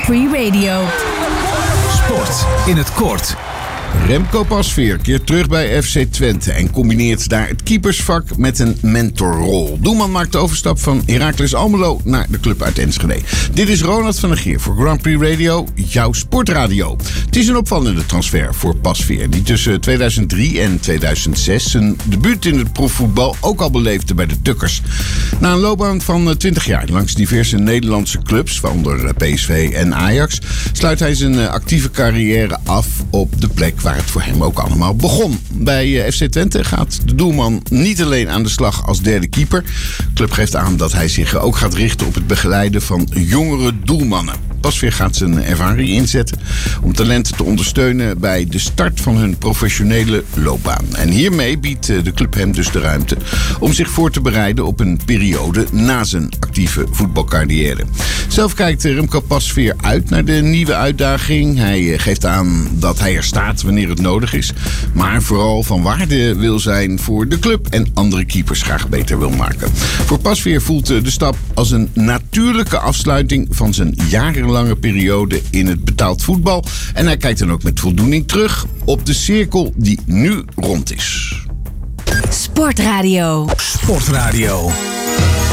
Free Radio. Sport in het kort. Remco Pasveer keert terug bij FC Twente en combineert daar het keepersvak met een mentorrol. Doelman maakt de overstap van Heracles Almelo naar de club uit Enschede. Dit is Ronald van der Geer voor Grand Prix Radio, jouw sportradio. Het is een opvallende transfer voor Pasveer, die tussen 2003 en 2006 zijn debuut in het profvoetbal ook al beleefde bij de Tukkers. Na een loopbaan van 20 jaar langs diverse Nederlandse clubs, waaronder PSV en Ajax, sluit hij zijn actieve carrière af op de plek waar het voor hem ook allemaal begon. Bij FC Twente gaat de doelman niet alleen aan de slag als derde keeper. De club geeft aan dat hij zich ook gaat richten op het begeleiden van jongere doelmannen. Pasveer gaat zijn ervaring inzetten om talenten te ondersteunen bij de start van hun professionele loopbaan. En hiermee biedt de club hem dus de ruimte om zich voor te bereiden op een periode na zijn actieve voetbalcarrière. Zelf kijkt Remco Pasveer uit naar de nieuwe uitdaging. Hij geeft aan dat hij er staat wanneer het nodig is, maar vooral van waarde wil zijn voor de club en andere keepers graag beter wil maken. Voor Pasveer voelt de stap als een natuurlijke afsluiting van zijn jarenlange periode in het betaald voetbal. En hij kijkt dan ook met voldoening terug op de cirkel die nu rond is. Sportradio. Sportradio.